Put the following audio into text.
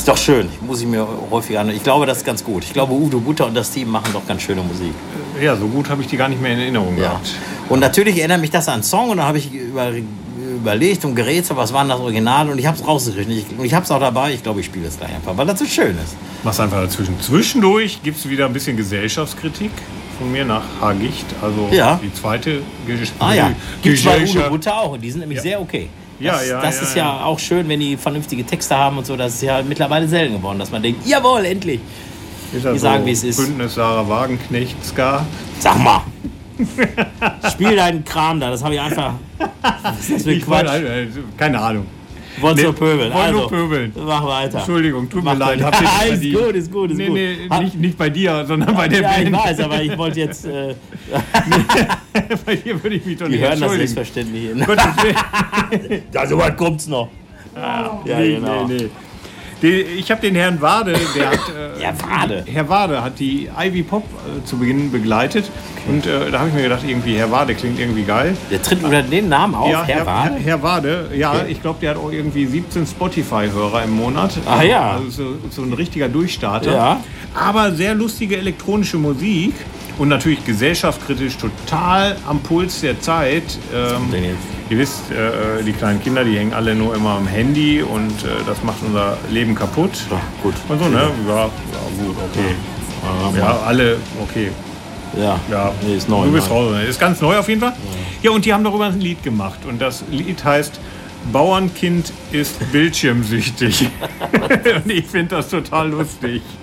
Ist doch schön. Muss ich mir häufig an. Ich glaube, das ist ganz gut. Ich glaube, Udo Butter und das Team machen doch ganz schöne Musik. Ja, so gut habe ich die gar nicht mehr in Erinnerung gehabt. Und natürlich erinnert mich das an einen Song und da habe ich überlegt und gerätselt, was war denn das Original und ich habe es rausgekriegt. Und ich habe es auch dabei. Ich glaube, ich spiele es gleich einfach, weil das so schön ist. Mach's einfach dazwischen. Zwischendurch gibt es wieder ein bisschen Gesellschaftskritik von mir nach Hagicht. Also die zweite Gesellschaft. Gibt es bei Udo Butter auch und die sind nämlich sehr okay. Das ist ja auch schön, wenn die vernünftige Texte haben und so. Das ist ja mittlerweile selten geworden, dass man denkt, jawohl, endlich. Ist das die sagen, wie es ist. Bündnis Sarah Wagenknecht, Ska. Sag mal. Spiel deinen Kram da, das habe ich einfach. Was ist das für Quatsch? Keine Ahnung. Wolltest du pöbeln? Wollte nur pöbeln. Mach weiter. Entschuldigung, tut mir leid. Ist gut. Nee, nicht bei dir, sondern bei der Band. Ich weiß, aber ich wollte jetzt... Bei dir würde ich mich doch nicht entschuldigen. Die hören das selbstverständlich hin. Ja, so weit kommt's noch. Genau. Nee. Ich habe den Herrn Wade, der hat... Herr Wade hat die Ivy Pop zu Beginn begleitet. Und da habe ich mir gedacht, irgendwie Herr Wade klingt irgendwie geil. Der tritt unter den Namen auf, ja, Herr Wade? Herr Wade, ja, okay. Ich glaube, der hat auch irgendwie 17 Spotify-Hörer im Monat. Ah ja. Also so ein richtiger Durchstarter. Ja. Aber sehr lustige elektronische Musik. Und natürlich gesellschaftskritisch total am Puls der Zeit. Ihr wisst, die kleinen Kinder, die hängen alle nur immer am Handy und das macht unser Leben kaputt. Ja, gut. Und so, ne? Ja, gut, okay. Ja, alle, okay. Ja, nee, ist neu. Du bist raus. Ist ganz neu auf jeden Fall. Ja, und die haben darüber ein Lied gemacht. Und das Lied heißt Bauernkind ist bildschirmsüchtig. Und ich finde das total lustig.